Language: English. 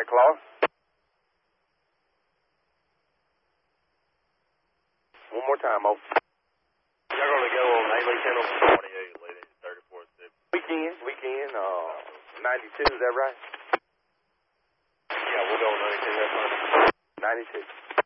White Claw. One more time, over. You're going to go on Haley Channel 28, leading 34-7. Weekend, 92, is that right? Yeah, we'll go on 92, that's fine. 92.